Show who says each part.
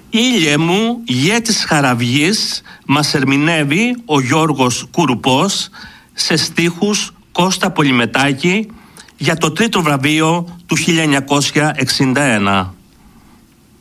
Speaker 1: Ήλιε μου, ηγέτης χαραυγής, μας ερμηνεύει ο Γιώργος Κουρουπός σε στίχους Κώστα Πολυμετάκη για το τρίτο βραβείο του 1961.